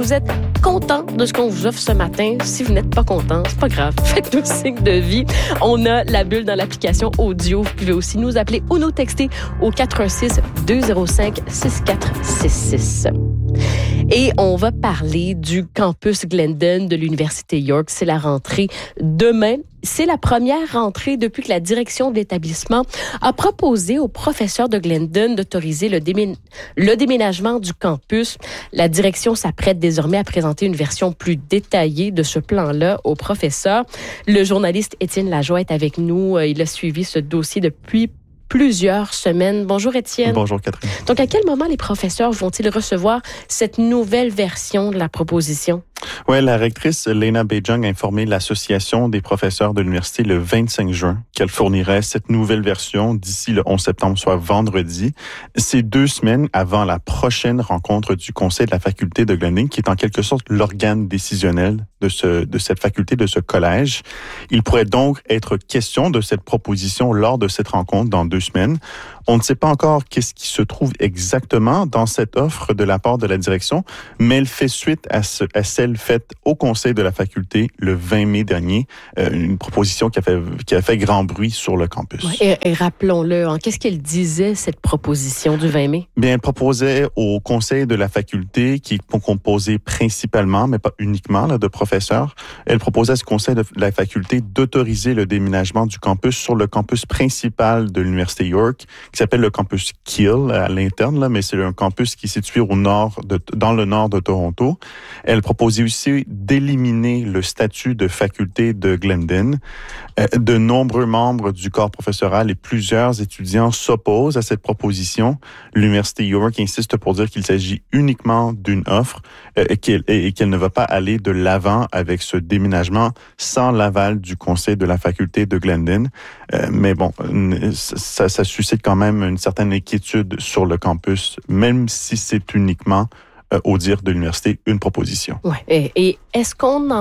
vous êtes content de ce qu'on vous offre ce matin. Si vous n'êtes pas content, c'est pas grave. Faites-nous signe de vie. On a la bulle dans l'application audio. Vous pouvez aussi nous appeler ou nous texter au 416-205-6466. Et on va parler du campus Glendon de l'Université York. C'est la rentrée demain. C'est la première rentrée depuis que la direction de l'établissement a proposé aux professeurs de Glendon d'autoriser le déménagement du campus. La direction s'apprête désormais à présenter une version plus détaillée de ce plan-là aux professeurs. Le journaliste Étienne Lajoie est avec nous. Il a suivi ce dossier depuis plusieurs semaines. Bonjour Étienne. Bonjour Catherine. Donc, à quel moment les professeurs vont-ils recevoir cette nouvelle version de la proposition? Oui, la rectrice Lena Bejung a informé l'Association des professeurs de l'université le 25 juin qu'elle fournirait cette nouvelle version d'ici le 11 septembre, soit vendredi. C'est 2 semaines avant la prochaine rencontre du conseil de la faculté de Glendon, qui est en quelque sorte l'organe décisionnel de cette faculté, de ce collège. Il pourrait donc être question de cette proposition lors de cette rencontre dans 2 semaines. On ne sait pas encore qu'est-ce qui se trouve exactement dans cette offre de la part de la direction, mais elle fait suite à celle faite au conseil de la faculté le 20 mai dernier, une proposition qui a fait grand bruit sur le campus. Ouais, et rappelons-le, qu'est-ce qu'elle disait, cette proposition du 20 mai? Bien, elle proposait au conseil de la faculté, qui est composé principalement, mais pas uniquement, de professeurs, elle proposait à ce conseil de la faculté d'autoriser le déménagement du campus sur le campus principal de l'Université York, qui s'appelle le campus Keele à l'interne, mais c'est un campus qui est situé dans le nord de Toronto. Elle proposait aussi d'éliminer le statut de faculté de Glendon. De nombreux membres du corps professoral et plusieurs étudiants s'opposent à cette proposition. L'Université York insiste pour dire qu'il s'agit uniquement d'une offre et qu'elle ne va pas aller de l'avant avec ce déménagement sans l'aval du conseil de la faculté de Glendon. Mais bon, ça suscite quand même une certaine inquiétude sur le campus, même si c'est uniquement, au dire de l'université, une proposition. Ouais. Et est-ce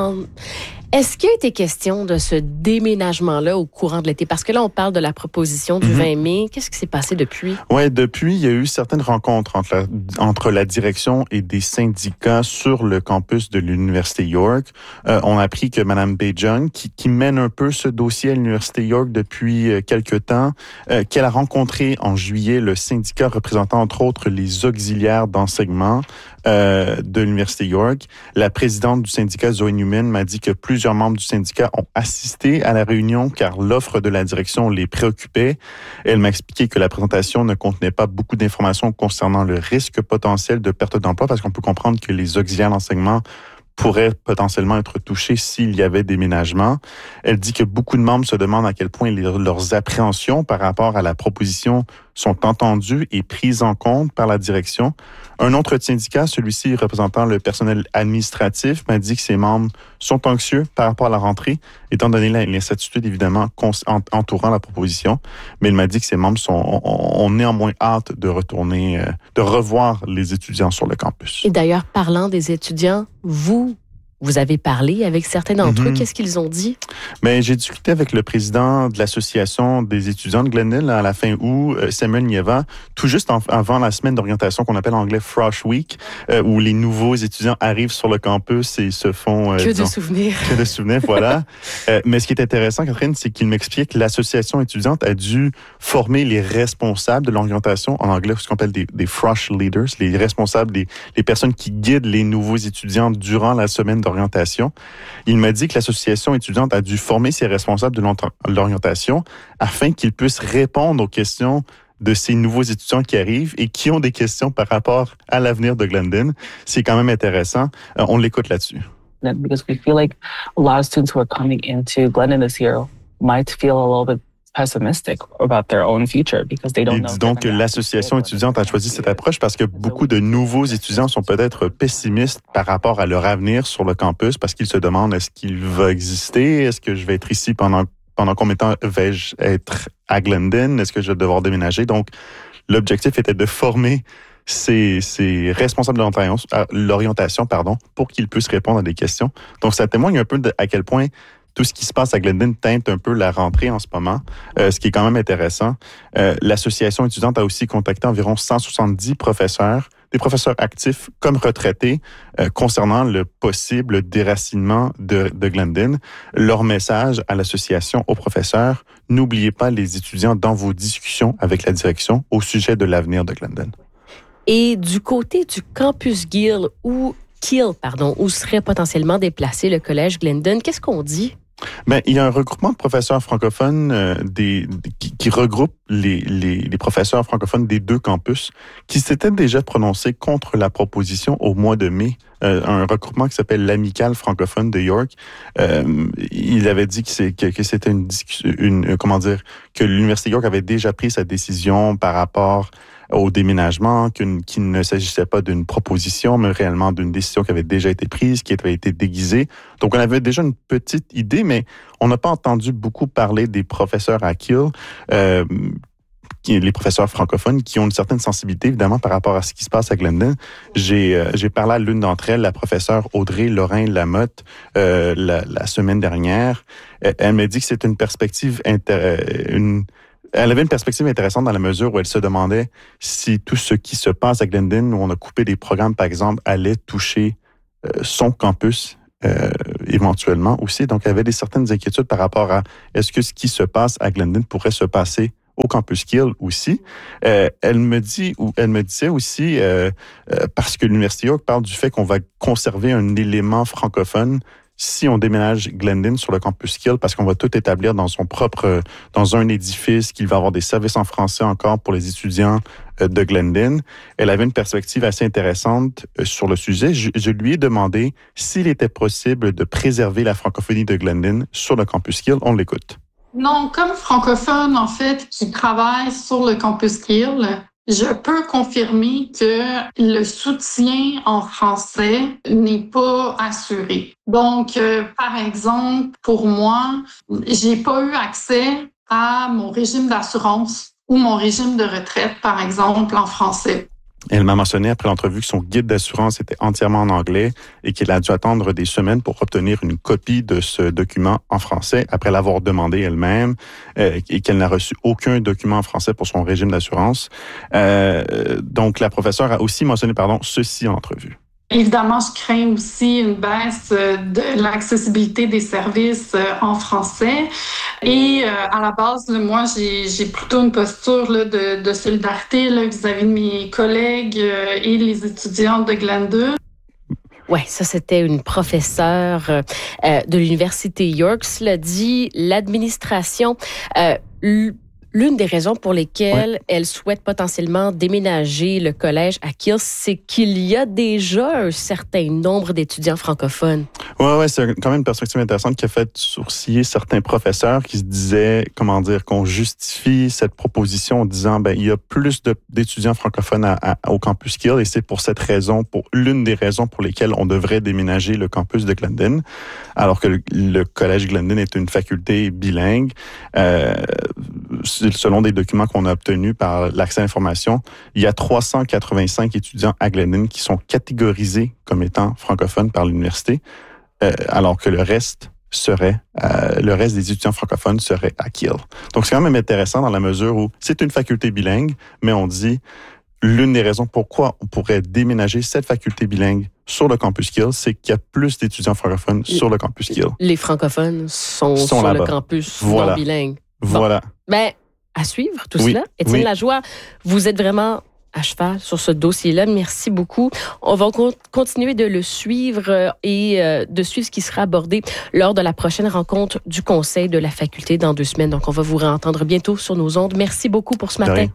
qu'il a été question de ce déménagement-là au courant de l'été? Parce que là, on parle de la proposition du 20 mai. Qu'est-ce qui s'est passé depuis? Oui, depuis, il y a eu certaines rencontres entre la direction et des syndicats sur le campus de l'Université York. On a appris que Mme Bejung, qui mène un peu ce dossier à l'Université York depuis quelque temps, qu'elle a rencontré en juillet le syndicat représentant entre autres les auxiliaires d'enseignement de l'Université York. La présidente du syndicat, Zoe Newman, m'a dit que plusieurs membres du syndicat ont assisté à la réunion car l'offre de la direction les préoccupait. Elle m'a expliqué que la présentation ne contenait pas beaucoup d'informations concernant le risque potentiel de perte d'emploi parce qu'on peut comprendre que les auxiliaires d'enseignement pourraient potentiellement être touchés s'il y avait déménagement. Elle dit que beaucoup de membres se demandent à quel point leurs appréhensions par rapport à la proposition sont entendues et prises en compte par la direction. Un autre syndicat, celui-ci représentant le personnel administratif, m'a dit que ses membres sont anxieux par rapport à la rentrée, étant donné l'incertitude évidemment entourant la proposition. Mais il m'a dit que ses membres ont néanmoins hâte de retourner, de revoir les étudiants sur le campus. Et d'ailleurs, parlant des étudiants, vous avez parlé avec certains d'entre eux. Qu'est-ce qu'ils ont dit? Bien, j'ai discuté avec le président de l'Association des étudiants de Glendon à la fin août, Samuel Nieva, tout juste avant la semaine d'orientation qu'on appelle en anglais Frosh Week, où les nouveaux étudiants arrivent sur le campus et se font... Que de souvenirs, voilà. Mais ce qui est intéressant, Catherine, c'est qu'il m'expliquait que l'association étudiante a dû former les responsables de l'orientation, en anglais, ce qu'on appelle des Frosh Leaders, les responsables, les personnes qui guident les nouveaux étudiants durant la semaine d'orientation. Il m'a dit que l'association étudiante a dû former ses responsables de l'orientation afin qu'ils puissent répondre aux questions de ces nouveaux étudiants qui arrivent et qui ont des questions par rapport à l'avenir de Glendon. C'est quand même intéressant. On l'écoute là-dessus. Because we feel like a lot of students who are coming into Glendon this year might feel a little bit pessimistic about their own future because they don't know. Il dit donc que l'association étudiante a choisi cette approche parce que beaucoup de nouveaux étudiants sont peut-être pessimistes par rapport à leur avenir sur le campus parce qu'ils se demandent est-ce qu'il va exister, est-ce que je vais être ici pendant combien de temps vais-je être à Glendon, est-ce que je vais devoir déménager. Donc l'objectif était de former ces responsables de l'orientation, pour qu'ils puissent répondre à des questions. Donc ça témoigne un peu à quel point tout ce qui se passe à Glendon teinte un peu la rentrée en ce moment, ce qui est quand même intéressant. L'association étudiante a aussi contacté environ 170 professeurs des professeurs actifs comme retraités concernant le possible déracinement de Glendon. Leur message à l'association aux professeurs, n'oubliez pas les étudiants dans vos discussions avec la direction au sujet de l'avenir de Glendon. Et du côté du campus Kiel, où serait potentiellement déplacé le collège Glendon, qu'est-ce qu'on dit? Ben, il y a un regroupement de professeurs francophones qui regroupe les professeurs francophones des deux campus qui s'étaient déjà prononcés contre la proposition au mois de mai. Un regroupement qui s'appelle l'Amicale francophone de York. Il avait dit que c'était que l'Université York avait déjà pris sa décision par rapport au déménagement, qu'il ne s'agissait pas d'une proposition, mais réellement d'une décision qui avait déjà été prise, qui avait été déguisée. Donc, on avait déjà une petite idée, mais on n'a pas entendu beaucoup parler des professeurs à Kiel, les professeurs francophones, qui ont une certaine sensibilité, évidemment, par rapport à ce qui se passe à Glendon. J'ai parlé à l'une d'entre elles, la professeure Audrey Lorrain-Lamotte, la semaine dernière. Elle m'a dit que c'est une perspective Elle avait une perspective intéressante dans la mesure où elle se demandait si tout ce qui se passe à Glendon, où on a coupé des programmes, par exemple, allait toucher son campus éventuellement aussi. Donc, il y avait certaines inquiétudes par rapport à est-ce que ce qui se passe à Glendon pourrait se passer au campus Kiel aussi. Elle me disait aussi, parce que l'Université York parle du fait qu'on va conserver un élément francophone si on déménage Glendon sur le campus Kiel, parce qu'on va tout établir dans un édifice, qu'il va avoir des services en français encore pour les étudiants de Glendon. Elle avait une perspective assez intéressante sur le sujet. Je lui ai demandé s'il était possible de préserver la francophonie de Glendon sur le campus Kiel. On l'écoute. Non, comme francophone, en fait, qui travaille sur le campus Kiel, je peux confirmer que le soutien en français n'est pas assuré. Donc, par exemple, pour moi, j'ai pas eu accès à mon régime d'assurance ou mon régime de retraite, par exemple, en français. Elle m'a mentionné après l'entrevue que son guide d'assurance était entièrement en anglais et qu'elle a dû attendre des semaines pour obtenir une copie de ce document en français après l'avoir demandé elle-même et qu'elle n'a reçu aucun document en français pour son régime d'assurance. Donc, la professeure a aussi mentionné, ceci en entrevue. Évidemment, je crains aussi une baisse de l'accessibilité des services en français. Et à la base, moi, j'ai plutôt une posture de solidarité vis-à-vis de mes collègues et les étudiants de Glendon. Oui, ça, c'était une professeure de l'Université York. Cela dit, l'administration... L'une des raisons pour lesquelles elle souhaite potentiellement déménager le collège à Kiel, c'est qu'il y a déjà un certain nombre d'étudiants francophones. Oui, c'est quand même une perspective intéressante qui a fait sourciller certains professeurs qui se disaient, qu'on justifie cette proposition en disant, il y a plus d'étudiants francophones au campus Kiel et c'est pour cette raison, pour l'une des raisons pour lesquelles on devrait déménager le campus de Glendon, alors que le collège Glendon est une faculté bilingue. Selon des documents qu'on a obtenus par l'accès à l'information, il y a 385 étudiants à Glendon qui sont catégorisés comme étant francophones par l'université, alors que le reste des étudiants francophones serait à Kiel. Donc, c'est quand même intéressant dans la mesure où c'est une faculté bilingue, mais on dit l'une des raisons pourquoi on pourrait déménager cette faculté bilingue sur le campus Kiel, c'est qu'il y a plus d'étudiants francophones sur le campus Kiel. Les francophones sont sur là-bas. Le campus non bilingue. Voilà. À suivre tout cela. Étienne Lajoie, vous êtes vraiment à cheval sur ce dossier-là. Merci beaucoup. On va continuer de le suivre et de suivre ce qui sera abordé lors de la prochaine rencontre du Conseil de la faculté dans 2 semaines. Donc, on va vous réentendre bientôt sur nos ondes. Merci beaucoup pour ce matin.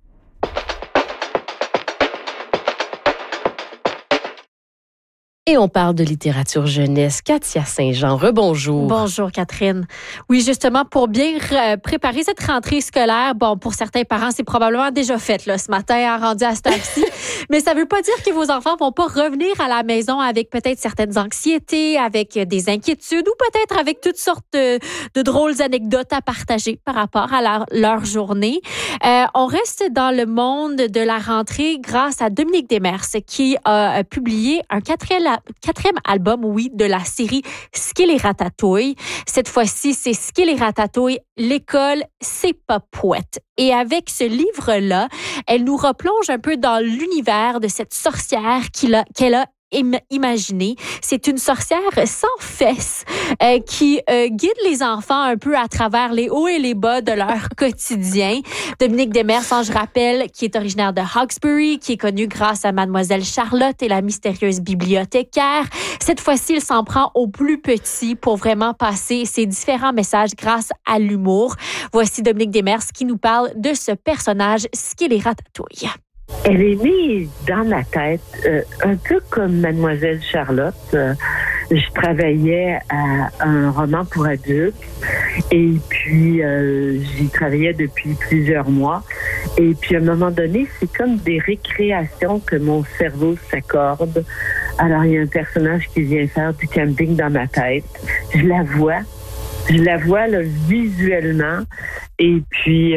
Et on parle de littérature jeunesse. Katia Saint-Jean, rebonjour. Bonjour Catherine. Oui, justement, pour bien préparer cette rentrée scolaire, pour certains parents, c'est probablement déjà fait ce matin, rendu à cette heure-ci. Mais ça ne veut pas dire que vos enfants vont pas revenir à la maison avec peut-être certaines anxiétés, avec des inquiétudes ou peut-être avec toutes sortes de drôles anecdotes à partager par rapport à leur journée. On reste dans le monde de la rentrée grâce à Dominique Demers qui a publié un quatrième quatrième album, de la série Skil et Ratatouille. Cette fois-ci, c'est Skil et Ratatouille, l'école, c'est pas pouette. Et avec ce livre-là, elle nous replonge un peu dans l'univers de cette sorcière qu'elle a imaginée. C'est une sorcière sans fesses qui guide les enfants un peu à travers les hauts et les bas de leur quotidien. Dominique Demers, je rappelle, qui est originaire de Hawkesbury, qui est connue grâce à Mademoiselle Charlotte et la mystérieuse bibliothécaire. Cette fois-ci, il s'en prend aux plus petits pour vraiment passer ses différents messages grâce à l'humour. Voici Dominique Demers qui nous parle de ce personnage, Skil et Ratatouille. Elle est née dans ma tête, un peu comme Mademoiselle Charlotte. Je travaillais à un roman pour adultes et puis j'y travaillais depuis plusieurs mois. Et puis à un moment donné, c'est comme des récréations que mon cerveau s'accorde. Alors il y a un personnage qui vient faire du camping dans ma tête. Je la vois là, visuellement et puis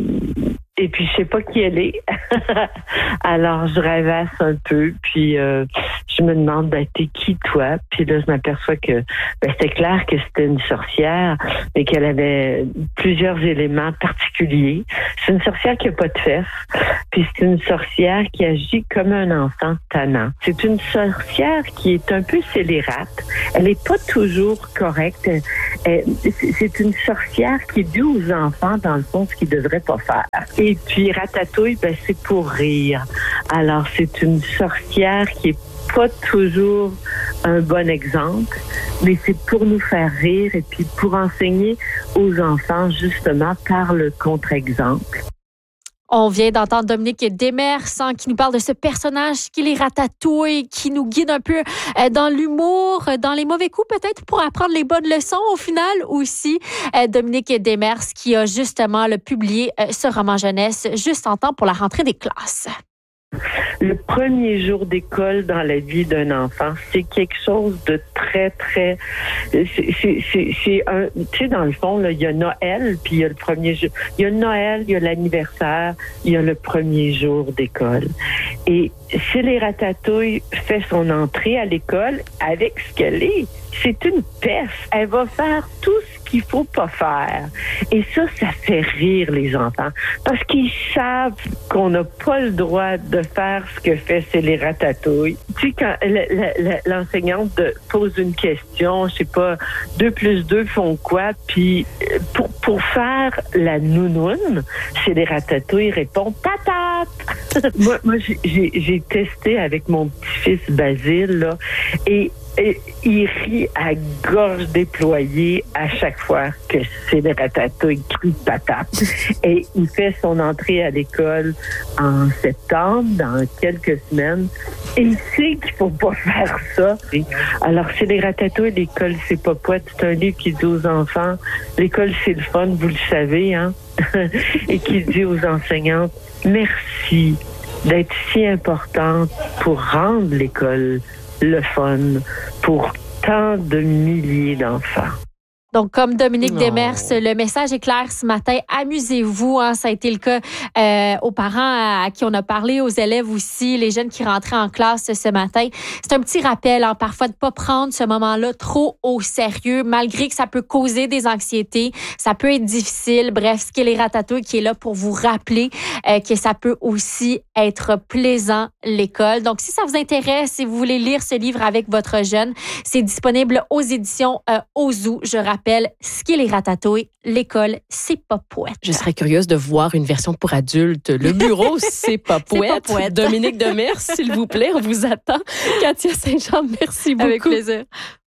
je sais pas qui elle est. Alors, je rêvasse un peu, puis je me demande, t'es qui, toi? Puis là, je m'aperçois que c'était clair que c'était une sorcière, mais qu'elle avait plusieurs éléments particuliers. C'est une sorcière qui a pas de fesses, puis c'est une sorcière qui agit comme un enfant tannant. C'est une sorcière qui est un peu scélérate. Elle est pas toujours correcte. C'est une sorcière qui dit aux enfants, dans le fond, ce qu'ils devraient pas faire. Et puis, Ratatouille, c'est pour rire. Alors, c'est une sorcière qui est pas toujours un bon exemple, mais c'est pour nous faire rire et puis pour enseigner aux enfants, justement, par le contre-exemple. On vient d'entendre Dominique Demers qui nous parle de ce personnage Skil et Ratatouille, qui nous guide un peu dans l'humour, dans les mauvais coups peut-être pour apprendre les bonnes leçons au final aussi. Dominique Demers qui a justement publié ce roman jeunesse juste en temps pour la rentrée des classes. Le premier jour d'école dans la vie d'un enfant, c'est quelque chose de très, très... C'est un... Tu sais, dans le fond, là, il y a Noël, puis il y a le premier jour... Il y a Noël, il y a l'anniversaire, il y a le premier jour d'école. Et Skil et Ratatouille fait son entrée à l'école avec ce qu'elle est. C'est une peste. Elle va faire tout ce qu'il faut pas faire. Et ça fait rire les enfants. Parce qu'ils savent qu'on n'a pas le droit de faire ce que fait Skil et Ratatouille. Tu sais, quand l'enseignante pose une question, je sais pas, 2 + 2 font quoi? Puis pour faire la nounoune, Skil et Ratatouille répond patate. moi j'ai testé avec mon petit-fils Basile, là, et il rit à gorge déployée à chaque fois que Skil et Ratatouille crie patate. Et il fait son entrée à l'école en septembre, dans quelques semaines. Et il sait qu'il faut pas faire ça. Alors, Skil et Ratatouille, l'école, c'est pas pouette. C'est un livre qui dit aux enfants, l'école, c'est le fun, vous le savez, hein? Et qui dit aux enseignantes, merci d'être si importante pour rendre l'école le fun pour tant de milliers d'enfants. Donc, comme Dominique Demers, le message est clair ce matin. Amusez-vous. Ça a été le cas aux parents à qui on a parlé, aux élèves aussi, les jeunes qui rentraient en classe ce matin. C'est un petit rappel, parfois, de ne pas prendre ce moment-là trop au sérieux, malgré que ça peut causer des anxiétés. Ça peut être difficile. Bref, Skil et Ratatouille qui est là pour vous rappeler que ça peut aussi être plaisant, l'école. Donc, si ça vous intéresse, si vous voulez lire ce livre avec votre jeune, c'est disponible aux éditions Ozu. Je rappelle, Skil et Ratatouille, l'école, c'est pas pouette. Je serais curieuse de voir une version pour adultes. Le bureau, c'est pas pouette. Dominique Demers, s'il vous plaît, on vous attend. Katia Saint-Jean, merci beaucoup. Avec plaisir.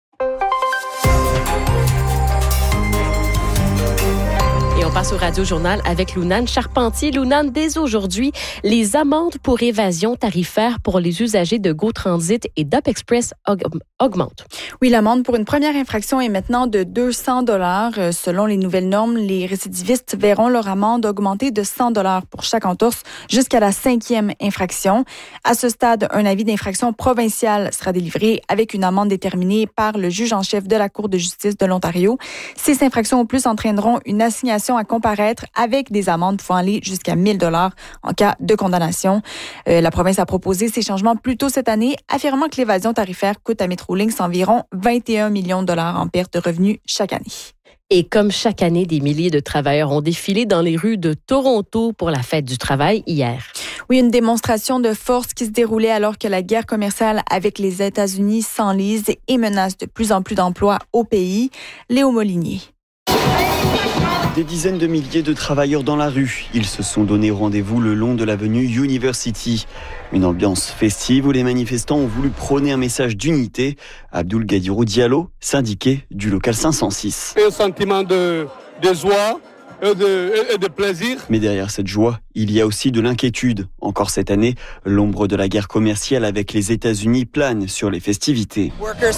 Et on passe au Radio-Journal avec Lounane Charpentier. Lounane, dès aujourd'hui, les amendes pour évasion tarifaire pour les usagers de GoTransit et d'Up Express augmentent. Oui, l'amende pour une première infraction est maintenant de 200 $. Selon les nouvelles normes, les récidivistes verront leur amende augmenter de 100 $ pour chaque entorse jusqu'à la 5e infraction. À ce stade, un avis d'infraction provincial sera délivré avec une amende déterminée par le juge en chef de la Cour de justice de l'Ontario. Ces infractions au plus entraîneront une assignation à comparaître avec des amendes pouvant aller jusqu'à 1 000 $ en cas de condamnation. La province a proposé ces changements plus tôt cette année, affirmant que l'évasion tarifaire coûte à Metrolinx environ 21 millions de $ en perte de revenus chaque année. Et comme chaque année, des milliers de travailleurs ont défilé dans les rues de Toronto pour la fête du travail hier. Oui, une démonstration de force qui se déroulait alors que la guerre commerciale avec les États-Unis s'enlise et menace de plus en plus d'emplois au pays. Léo Molinier. Des dizaines de milliers de travailleurs dans la rue. Ils se sont donné rendez-vous le long de l'avenue University. Une ambiance festive où les manifestants ont voulu prôner un message d'unité. Abdoul Gadirou Diallo, syndiqué du local 506. Un sentiment de joie et de plaisir. Mais derrière cette joie, il y a aussi de l'inquiétude. Encore cette année, l'ombre de la guerre commerciale avec les États-Unis plane sur les festivités.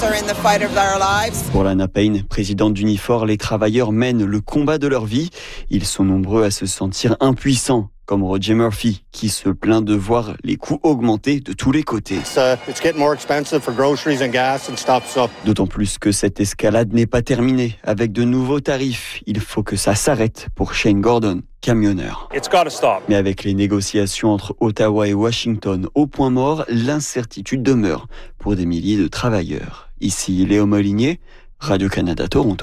Pour Lana Payne, présidente d'Unifor, les travailleurs mènent le combat de leur vie. Ils sont nombreux à se sentir impuissants, comme Roger Murphy, qui se plaint de voir les coûts augmenter de tous les côtés. D'autant plus que cette escalade n'est pas terminée. Avec de nouveaux tarifs, il faut que ça s'arrête pour Shane Gordon, camionneur. Mais avec les négociations entre Ottawa et Washington au point mort, l'incertitude demeure pour des milliers de travailleurs. Ici Léo Molinier, Radio-Canada Toronto.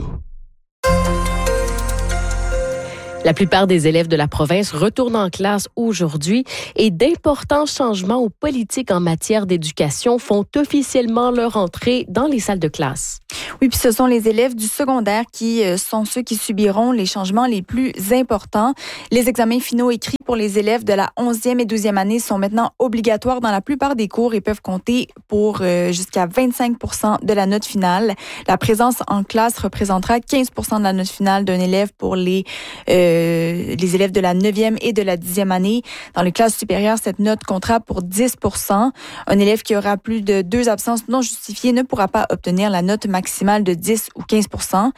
La plupart des élèves de la province retournent en classe aujourd'hui et d'importants changements aux politiques en matière d'éducation font officiellement leur entrée dans les salles de classe. Oui, puis ce sont les élèves du secondaire qui sont ceux qui subiront les changements les plus importants. Les examens finaux écrits pour les élèves de la 11e et 12e année sont maintenant obligatoires dans la plupart des cours et peuvent compter pour jusqu'à 25 % de la note finale. La présence en classe représentera 15 % de la note finale d'un élève pour les élèves de la 9e et de la 10e année. Dans les classes supérieures, cette note comptera pour 10 %. Un élève qui aura plus de 2 absences non justifiées ne pourra pas obtenir la note maximale de 10 ou 15 %.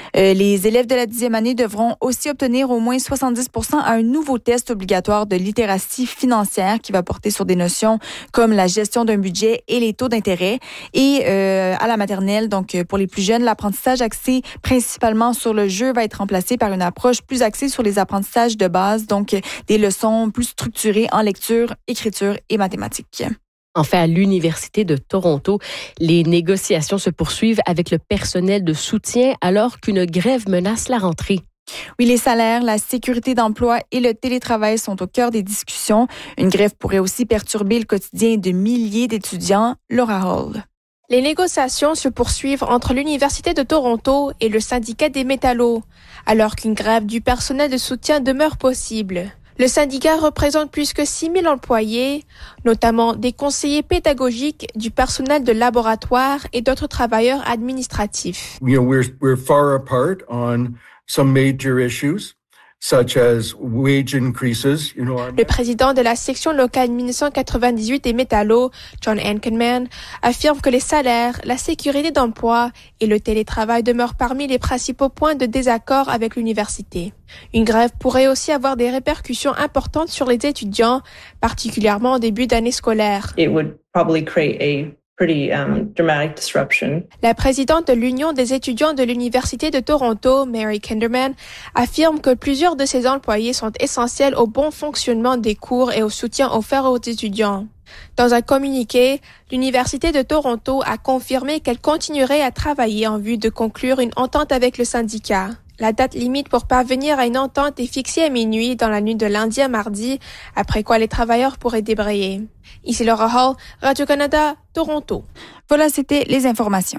Les élèves de la 10e année devront aussi obtenir au moins 70 % à un nouveau test obligatoire de littératie financière qui va porter sur des notions comme la gestion d'un budget et les taux d'intérêt. Et à la maternelle, donc pour les plus jeunes, l'apprentissage axé principalement sur le jeu va être remplacé par une approche plus axée sur les apprentissages de base, donc des leçons plus structurées en lecture, écriture et mathématiques. En fait, à l'Université de Toronto, les négociations se poursuivent avec le personnel de soutien alors qu'une grève menace la rentrée. Oui, les salaires, la sécurité d'emploi et le télétravail sont au cœur des discussions. Une grève pourrait aussi perturber le quotidien de milliers d'étudiants. Laura Hall. Les négociations se poursuivent entre l'Université de Toronto et le syndicat des métallos, alors qu'une grève du personnel de soutien demeure possible. Le syndicat représente plus que 6 000 employés, notamment des conseillers pédagogiques, du personnel de laboratoire et d'autres travailleurs administratifs. We're far apart on some major issues, such as wage increases. Le président de la section locale 1998 des métallos, John Ankenman, affirme que les salaires, la sécurité d'emploi et le télétravail demeurent parmi les principaux points de désaccord avec l'université. Une grève pourrait aussi avoir des répercussions importantes sur les étudiants, particulièrement au début d'année scolaire. It would probably create a pretty dramatic disruption. La présidente de l'Union des étudiants de l'Université de Toronto, Mary Kinderman, affirme que plusieurs de ses employés sont essentiels au bon fonctionnement des cours et au soutien offert aux étudiants. Dans un communiqué, l'Université de Toronto a confirmé qu'elle continuerait à travailler en vue de conclure une entente avec le syndicat. La date limite pour parvenir à une entente est fixée à minuit dans la nuit de lundi à mardi, après quoi les travailleurs pourraient débrayer. Ici Laura Hall, Radio-Canada, Toronto. Voilà, c'était les informations.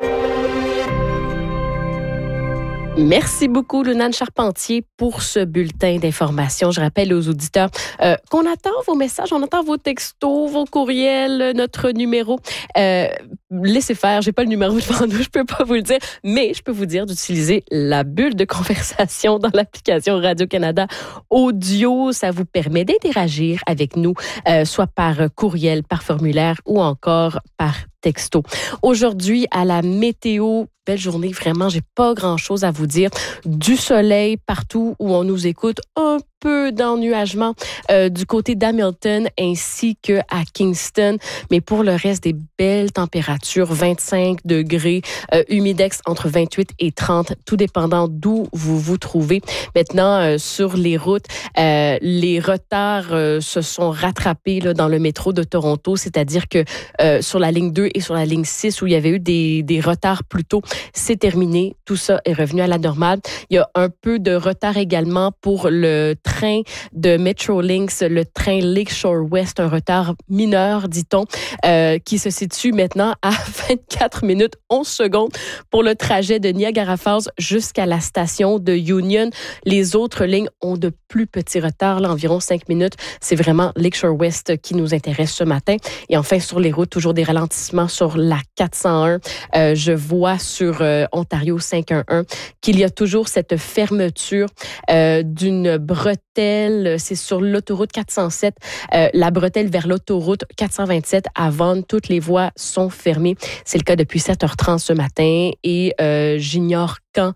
Merci beaucoup, Lunane Charpentier, pour ce bulletin d'information. Je rappelle aux auditeurs qu'on attend vos messages, on attend vos textos, vos courriels, notre numéro. Laissez faire, j'ai pas le numéro devant nous, je peux pas vous le dire, mais je peux vous dire d'utiliser la bulle de conversation dans l'application Radio-Canada Audio. Ça vous permet d'interagir avec nous, soit par courriel, par formulaire ou encore par texto. Aujourd'hui, à la météo, belle journée, vraiment, j'ai pas grand-chose à vous dire. Du soleil partout où on nous écoute, un peu d'ennuagement du côté d'Hamilton ainsi que à Kingston, mais pour le reste, des belles températures, 25 degrés, humidex entre 28 et 30, tout dépendant d'où vous vous trouvez. Maintenant, sur les routes, les retards se sont rattrapés là, dans le métro de Toronto, c'est-à-dire que sur la ligne 2 et sur la ligne 6, où il y avait eu des retards plus tôt, c'est terminé. Tout ça est revenu à la normale. Il y a un peu de retard également pour le train de Metrolinx, le train Lakeshore West, un retard mineur, dit-on, qui se situe maintenant à 24 minutes 11 secondes pour le trajet de Niagara Falls jusqu'à la station de Union. Les autres lignes ont de plus petits retards, là, environ 5 minutes. C'est vraiment Lakeshore West qui nous intéresse ce matin. Et enfin, sur les routes, toujours des ralentissements sur la 401. Je vois sur Ontario 511 qu'il y a toujours cette fermeture d'une bretelle. C'est sur l'autoroute 407, la bretelle vers l'autoroute 427 à Vaughan. Toutes les voies sont fermées. C'est le cas depuis 7h30 ce matin et j'ignore quand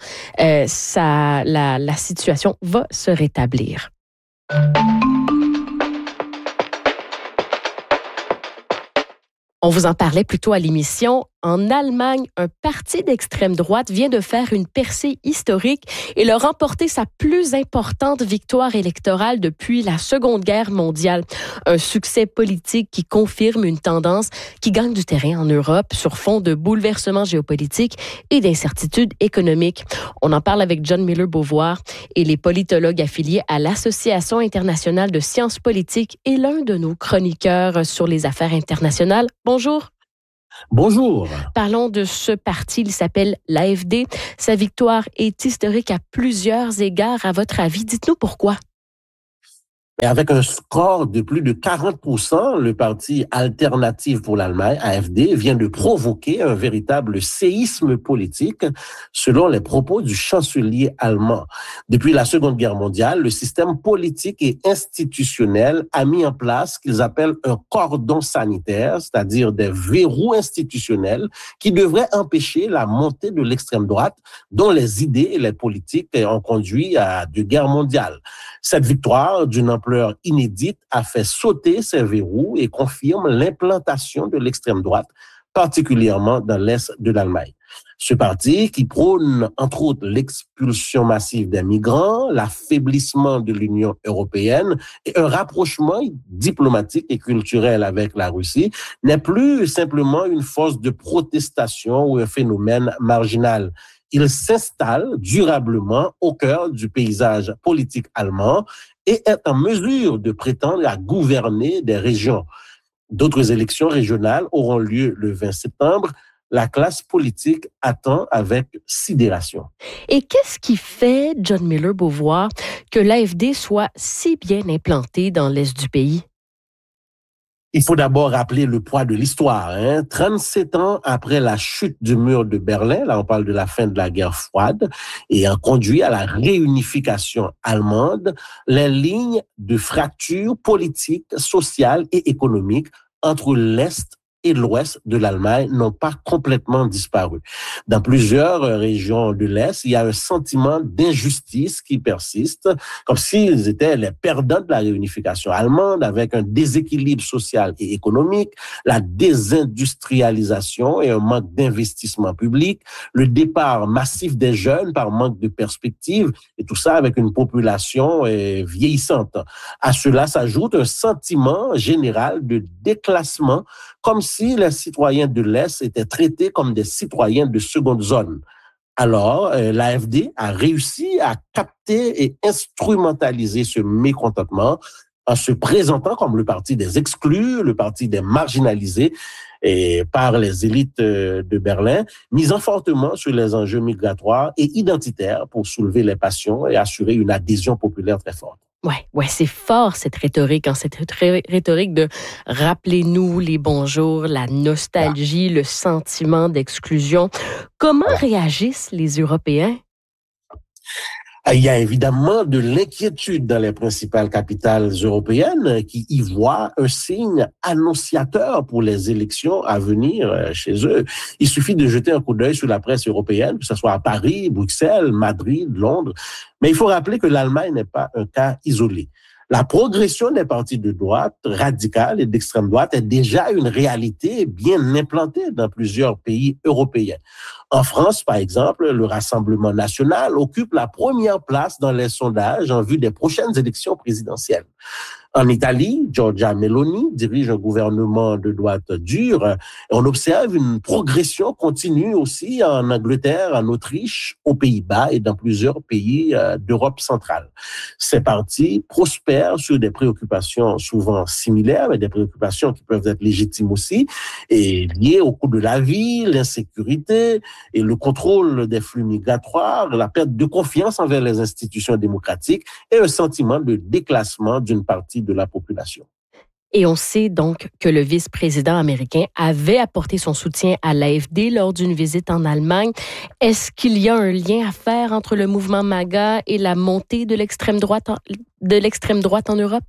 la situation va se rétablir. On vous en parlait plus tôt à l'émission. En Allemagne, un parti d'extrême droite vient de faire une percée historique et de remporter sa plus importante victoire électorale depuis la Seconde Guerre mondiale. Un succès politique qui confirme une tendance qui gagne du terrain en Europe sur fond de bouleversements géopolitiques et d'incertitudes économiques. On en parle avec John Miller-Beauvoir et les politologues affiliés à l'Association internationale de sciences politiques et l'un de nos chroniqueurs sur les affaires internationales. Bonjour. Bonjour. Parlons de ce parti, il s'appelle l'AfD. Sa victoire est historique à plusieurs égards. À votre avis, dites-nous pourquoi? Et avec un score de plus de 40%, le parti Alternative pour l'Allemagne, AfD, vient de provoquer un véritable séisme politique, selon les propos du chancelier allemand. Depuis la Seconde Guerre mondiale, le système politique et institutionnel a mis en place ce qu'ils appellent un cordon sanitaire, c'est-à-dire des verrous institutionnels qui devraient empêcher la montée de l'extrême droite, dont les idées et les politiques ont conduit à 2 guerres mondiales. Cette victoire d'une ampleur inédite a fait sauter ces verrous et confirme l'implantation de l'extrême droite, particulièrement dans l'est de l'Allemagne. Ce parti, qui prône entre autres l'expulsion massive des migrants, l'affaiblissement de l'Union européenne et un rapprochement diplomatique et culturel avec la Russie, n'est plus simplement une force de protestation ou un phénomène marginal. Il s'installe durablement au cœur du paysage politique allemand et est en mesure de prétendre à gouverner des régions. D'autres élections régionales auront lieu le 20 septembre. La classe politique attend avec sidération. Et qu'est-ce qui fait, John Miller-Beauvoir, que l'AfD soit si bien implantée dans l'est du pays? Il faut d'abord rappeler le poids de l'histoire. 37 ans après la chute du mur de Berlin, là on parle de la fin de la guerre froide, et a conduit à la réunification allemande, les lignes de fracture politique, sociale et économique entre l'Est et l'ouest de l'Allemagne n'ont pas complètement disparu. Dans plusieurs régions de l'Est, il y a un sentiment d'injustice qui persiste, comme s'ils étaient les perdants de la réunification allemande, avec un déséquilibre social et économique, la désindustrialisation et un manque d'investissement public, le départ massif des jeunes par manque de perspective, et tout ça avec une population vieillissante. À cela s'ajoute un sentiment général de déclassement, comme si les citoyens de l'Est étaient traités comme des citoyens de seconde zone. Alors, l'AfD a réussi à capter et instrumentaliser ce mécontentement en se présentant comme le parti des exclus, le parti des marginalisés, et par les élites de Berlin, misant fortement sur les enjeux migratoires et identitaires pour soulever les passions et assurer une adhésion populaire très forte. Ouais, c'est fort cette rhétorique, cette rhétorique de rappelez-nous les bons jours, la nostalgie, le sentiment d'exclusion. Comment réagissent les Européens? Il y a évidemment de l'inquiétude dans les principales capitales européennes qui y voient un signe annonciateur pour les élections à venir chez eux. Il suffit de jeter un coup d'œil sur la presse européenne, que ce soit à Paris, Bruxelles, Madrid, Londres. Mais il faut rappeler que l'Allemagne n'est pas un cas isolé. La progression des partis de droite radicale et d'extrême droite est déjà une réalité bien implantée dans plusieurs pays européens. En France, par exemple, le Rassemblement national occupe la première place dans les sondages en vue des prochaines élections présidentielles. En Italie, Giorgia Meloni dirige un gouvernement de droite dure. On observe une progression continue aussi en Angleterre, en Autriche, aux Pays-Bas et dans plusieurs pays d'Europe centrale. Ces partis prospèrent sur des préoccupations souvent similaires, mais des préoccupations qui peuvent être légitimes aussi, et liées au coût de la vie, l'insécurité et le contrôle des flux migratoires, la perte de confiance envers les institutions démocratiques et un sentiment de déclassement d'une partie de la population. Et on sait donc que le vice-président américain avait apporté son soutien à l'AfD lors d'une visite en Allemagne. Est-ce qu'il y a un lien à faire entre le mouvement MAGA et la montée de l'extrême droite en Europe?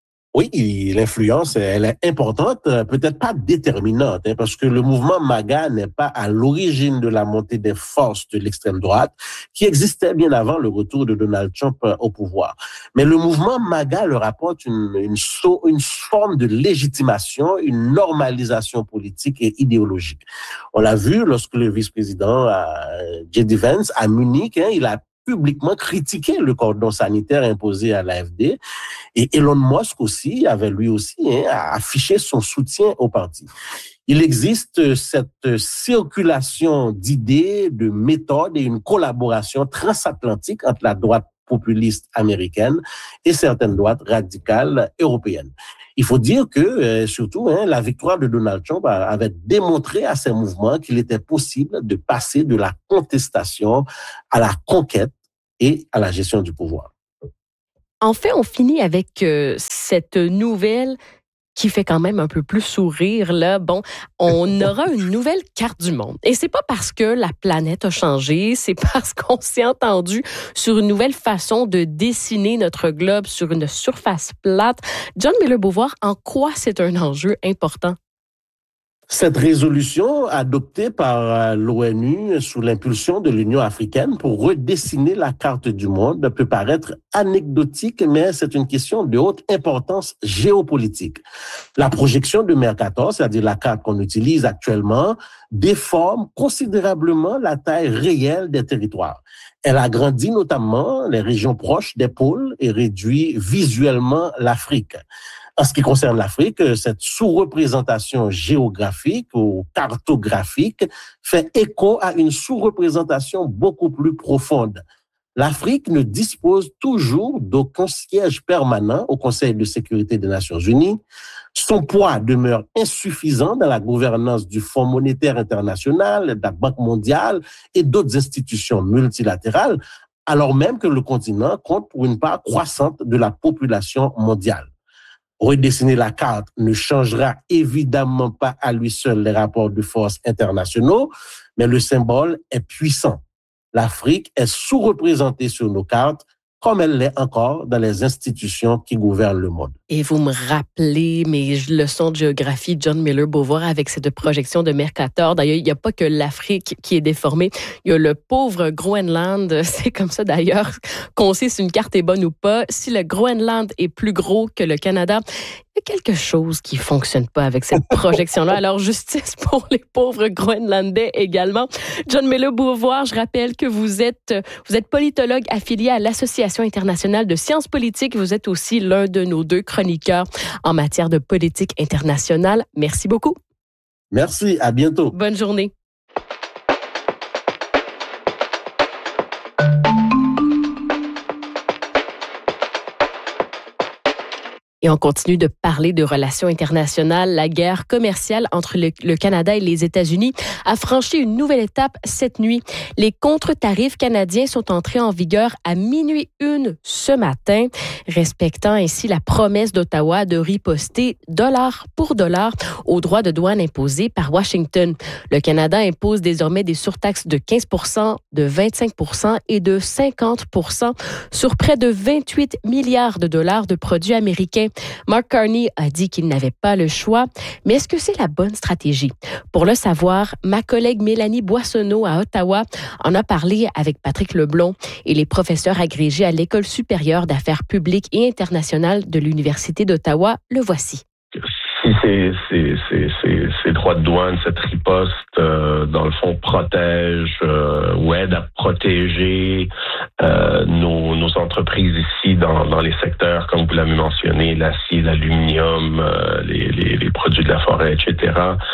Oui, l'influence, elle est importante, peut-être pas déterminante, parce que le mouvement MAGA n'est pas à l'origine de la montée des forces de l'extrême droite, qui existait bien avant le retour de Donald Trump au pouvoir. Mais le mouvement MAGA leur apporte une forme de légitimation, une normalisation politique et idéologique. On l'a vu lorsque le vice-président J.D. Vance à Munich, il a publiquement critiqué le cordon sanitaire imposé à l'AfD. Et Elon Musk aussi avait lui aussi affiché son soutien au parti. Il existe cette circulation d'idées, de méthodes et une collaboration transatlantique entre la droite populiste américaine et certaines droites radicales européennes. Il faut dire que, surtout, la victoire de Donald Trump avait démontré à ces mouvements qu'il était possible de passer de la contestation à la conquête et à la gestion du pouvoir. En fait, on finit avec cette nouvelle qui fait quand même un peu plus sourire, là. Bon, on aura une nouvelle carte du monde. Et c'est pas parce que la planète a changé, c'est parce qu'on s'est entendu sur une nouvelle façon de dessiner notre globe sur une surface plate. John Miller-Beauvoir, en quoi c'est un enjeu important? Cette résolution, adoptée par l'ONU sous l'impulsion de l'Union africaine pour redessiner la carte du monde, peut paraître anecdotique, mais c'est une question de haute importance géopolitique. La projection de Mercator, c'est-à-dire la carte qu'on utilise actuellement, déforme considérablement la taille réelle des territoires. Elle agrandit notamment les régions proches des pôles et réduit visuellement l'Afrique. En ce qui concerne l'Afrique, cette sous-représentation géographique ou cartographique fait écho à une sous-représentation beaucoup plus profonde. L'Afrique ne dispose toujours d'aucun siège permanent au Conseil de sécurité des Nations Unies. Son poids demeure insuffisant dans la gouvernance du Fonds monétaire international, de la Banque mondiale et d'autres institutions multilatérales, alors même que le continent compte pour une part croissante de la population mondiale. Redessiner la carte ne changera évidemment pas à lui seul les rapports de force internationaux, mais le symbole est puissant. L'Afrique est sous-représentée sur nos cartes, comme elle l'est encore dans les institutions qui gouvernent le monde. Et vous me rappelez mes leçons de géographie de John Miller-Beauvoir avec cette projection de Mercator. D'ailleurs, il n'y a pas que l'Afrique qui est déformée. Il y a le pauvre Groenland. C'est comme ça d'ailleurs qu'on sait si une carte est bonne ou pas. Si le Groenland est plus gros que le Canada, il y a quelque chose qui ne fonctionne pas avec cette projection-là. Alors, justice pour les pauvres Groenlandais également. John Miller-Beauvoir, je rappelle que vous êtes politologue affilié à l'Association internationale de sciences politiques. Vous êtes aussi l'un de nos 2 chroniqueurs en matière de politique internationale. Merci beaucoup. Merci, à bientôt. Bonne journée. Et on continue de parler de relations internationales. La guerre commerciale entre le Canada et les États-Unis a franchi une nouvelle étape cette nuit. Les contre-tarifs canadiens sont entrés en vigueur à 12h01 ce matin, respectant ainsi la promesse d'Ottawa de riposter dollar pour dollar aux droits de douane imposés par Washington. Le Canada impose désormais des surtaxes de 15 %, de 25 % et de 50 % sur près de 28 milliards de dollars de produits américains. Mark Carney a dit qu'il n'avait pas le choix, mais est-ce que c'est la bonne stratégie? Pour le savoir, ma collègue Mélanie Boissonneau à Ottawa en a parlé avec Patrick Leblond et les professeurs agrégés à l'École supérieure d'affaires publiques et internationales de l'Université d'Ottawa. Le voici. Si ces droits de douane, cette riposte, dans le fond, protège ou aide à protéger nos entreprises ici dans les secteurs, comme vous l'avez mentionné, l'acier, l'aluminium, les produits de la forêt, etc.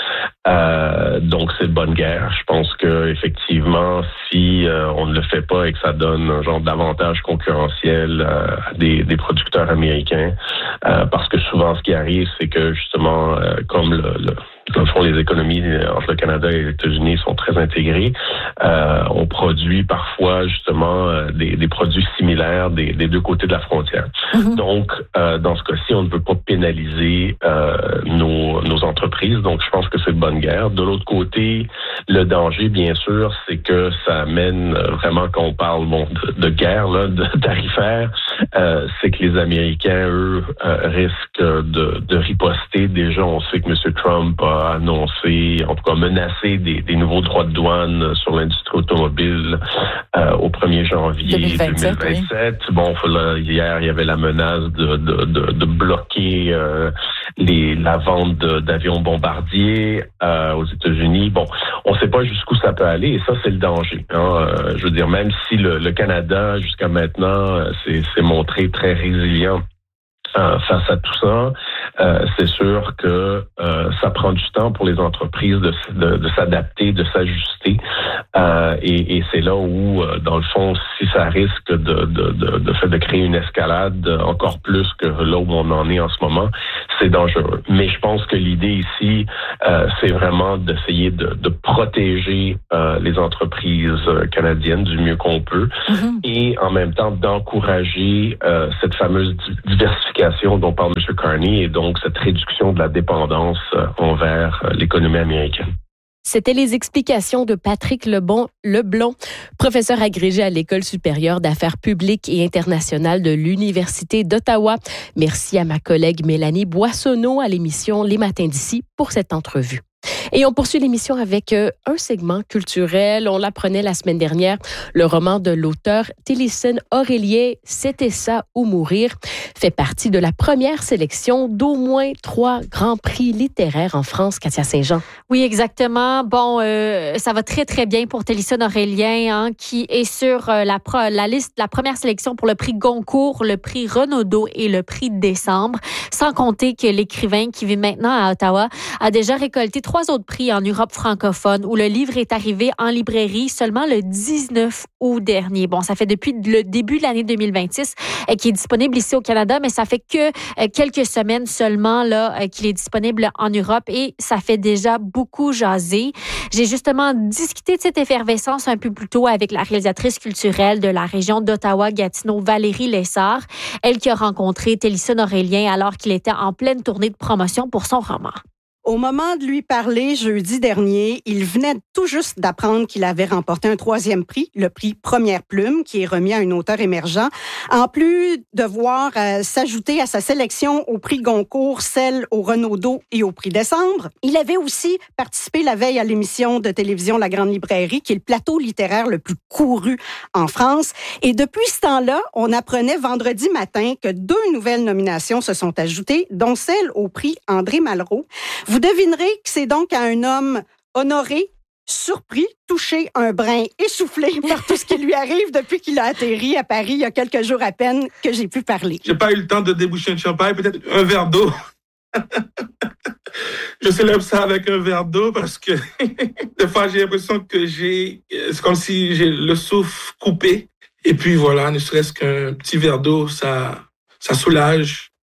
Donc, c'est de bonne guerre. Je pense que effectivement, si on ne le fait pas et que ça donne un genre d'avantage concurrentiel à des producteurs américains, parce que souvent, ce qui arrive, c'est que justement, comme dans le fond, les économies entre le Canada et les États-Unis sont très intégrées. On produit parfois justement des produits similaires des deux côtés de la frontière. Mm-hmm. Donc, dans ce cas-ci, on ne peut pas pénaliser nos entreprises. Donc, je pense que c'est de bonne guerre. De l'autre côté, le danger, bien sûr, c'est que ça amène vraiment, quand on parle de guerre là, tarifaire, c'est que les Américains, eux, risquent de riposter. Déjà, on sait que M. Trump a annoncé, en tout cas menacé des nouveaux droits de douane sur l'industrie automobile au 1er janvier 2027. Oui. Bon, là, hier, il y avait la menace de bloquer la vente d'avions bombardiers aux États-Unis. Bon, on ne sait pas jusqu'où ça peut aller et ça, c'est le danger. Hein. Je veux dire, même si le Canada, jusqu'à maintenant, s'est montré très résilient face à tout ça, c'est sûr que ça prend du temps pour les entreprises de s'adapter, de s'ajuster. Et c'est là où, dans le fond, si ça risque de créer une escalade encore plus que là où on en est en ce moment, c'est dangereux. Mais je pense que l'idée ici, c'est vraiment d'essayer de protéger les entreprises canadiennes du mieux qu'on peut et en même temps d'encourager cette fameuse diversification dont parle M. Carney et donc cette réduction de la dépendance envers l'économie américaine. C'était les explications de Patrick Leblond, professeur agrégé à l'École supérieure d'affaires publiques et internationales de l'Université d'Ottawa. Merci à ma collègue Mélanie Boissonneau à l'émission Les Matins d'ici pour cette entrevue. Et on poursuit l'émission avec un segment culturel. On l'apprenait la semaine dernière. Le roman de l'auteur Télison Aurélien, C'était ça ou mourir, fait partie de la première sélection d'au moins 3 grands prix littéraires en France. Katia Saint-Jean. Oui, exactement. Bon, ça va très, très bien pour Télison Aurélien, qui est sur la liste, la première sélection pour le prix Goncourt, le prix Renaudot et le prix Décembre. Sans compter que l'écrivain qui vit maintenant à Ottawa a déjà récolté 3 autres prix en Europe francophone où le livre est arrivé en librairie seulement le 19 août dernier. Bon, ça fait depuis le début de l'année 2026 qu'il est disponible ici au Canada, mais ça fait que quelques semaines seulement là qu'il est disponible en Europe et ça fait déjà beaucoup jaser. J'ai justement discuté de cette effervescence un peu plus tôt avec la réalisatrice culturelle de la région d'Ottawa-Gatineau, Valérie Lessard, elle qui a rencontré Télison Aurélien alors qu'il était en pleine tournée de promotion pour son roman. Au moment de lui parler jeudi dernier, il venait tout juste d'apprendre qu'il avait remporté un 3e prix, le prix Première Plume, qui est remis à un auteur émergent. En plus de voir s'ajouter à sa sélection au prix Goncourt, celle au Renaudot et au prix Décembre, il avait aussi participé la veille à l'émission de télévision La Grande Librairie, qui est le plateau littéraire le plus couru en France. Et depuis ce temps-là, on apprenait vendredi matin que 2 nouvelles nominations se sont ajoutées, dont celle au prix André Malraux. Vous devinerez que c'est donc à un homme honoré, surpris, touché, un brin essoufflé par tout ce qui lui arrive depuis qu'il a atterri à Paris il y a quelques jours à peine que j'ai pu parler. J'ai pas eu le temps de déboucher une champagne, peut-être un verre d'eau. Je célèbre ça avec un verre d'eau parce que des fois j'ai l'impression que c'est comme si j'ai le souffle coupé. Et puis voilà, ne serait-ce qu'un petit verre d'eau, ça soulage.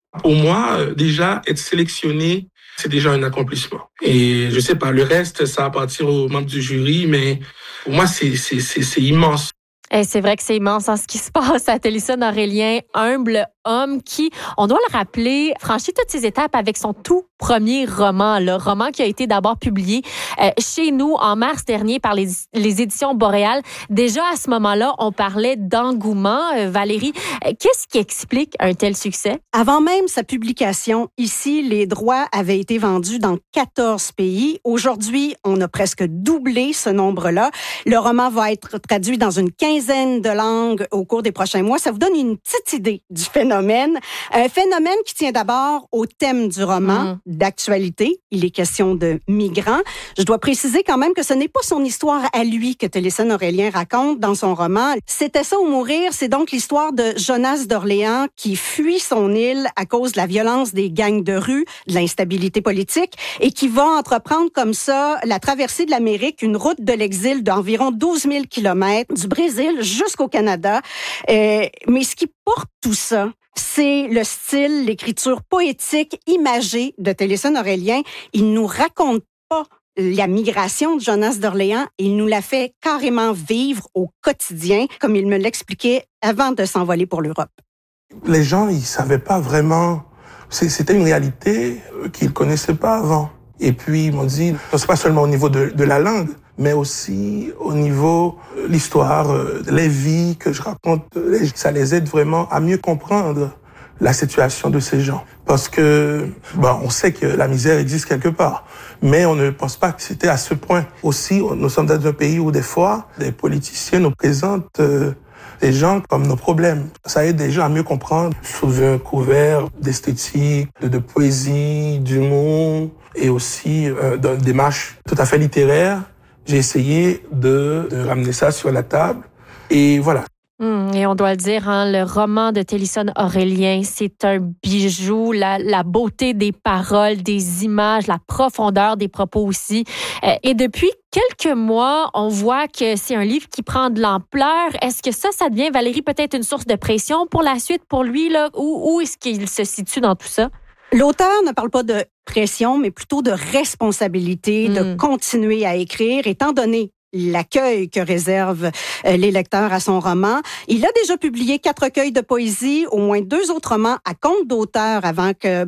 Pour moi, déjà, être sélectionné, c'est déjà un accomplissement. Et je sais pas, le reste, ça appartient aux membres du jury, mais pour moi, c'est immense. Et c'est vrai que c'est immense ce qui se passe à Télésphone Aurélien, humble homme qui, on doit le rappeler, franchit toutes ces étapes avec son tout premier roman, le roman qui a été d'abord publié chez nous en mars dernier par les éditions Boréal. Déjà à ce moment-là, on parlait d'engouement. Valérie, qu'est-ce qui explique un tel succès? Avant même sa publication, ici, les droits avaient été vendus dans 14 pays. Aujourd'hui, on a presque doublé ce nombre-là. Le roman va être traduit dans une quinzaine de langues au cours des prochains mois. Ça vous donne une petite idée du phénomène. Un phénomène qui tient d'abord au thème du roman, d'actualité. Il est question de migrants. Je dois préciser quand même que ce n'est pas son histoire à lui que Télésphone Aurélien raconte dans son roman. C'était ça ou mourir. C'est donc l'histoire de Jonas d'Orléans qui fuit son île à cause de la violence des gangs de rue, de l'instabilité politique et qui va entreprendre comme ça la traversée de l'Amérique, une route de l'exil d'environ 12 000 kilomètres du Brésil jusqu'au Canada. Mais ce qui porte tout ça, c'est le style, l'écriture poétique, imagée de Télésphone Aurélien. Il nous raconte pas la migration de Jonas d'Orléans, il nous la fait carrément vivre au quotidien, comme il me l'expliquait avant de s'envoler pour l'Europe. Les gens, ils savaient pas vraiment. C'était une réalité qu'ils connaissaient pas avant. Et puis, ils m'ont dit, c'est pas seulement au niveau de la langue, mais aussi au niveau de l'histoire, les vies que je raconte. Ça les aide vraiment à mieux comprendre la situation de ces gens. Parce que, on sait que la misère existe quelque part, mais on ne pense pas que c'était à ce point. Aussi, nous sommes dans un pays où des fois, des politiciens nous présentent des gens comme nos problèmes. Ça aide les gens à mieux comprendre sous un couvert d'esthétique, de poésie, d'humour et aussi d'une démarche tout à fait littéraire. J'ai essayé de ramener ça sur la table et voilà. Et on doit le dire, le roman de Télésphone Aurélien, c'est un bijou, la beauté des paroles, des images, la profondeur des propos aussi. Et depuis quelques mois, on voit que c'est un livre qui prend de l'ampleur. Est-ce que ça devient, Valérie, peut-être une source de pression pour la suite, pour lui, là? Où est-ce qu'il se situe dans tout ça? L'auteur ne parle pas de pression, mais plutôt de responsabilité, de continuer à écrire, étant donné l'accueil que réservent les lecteurs à son roman. Il a déjà publié 4 recueils de poésie, au moins 2 autres romans à compte d'auteur avant que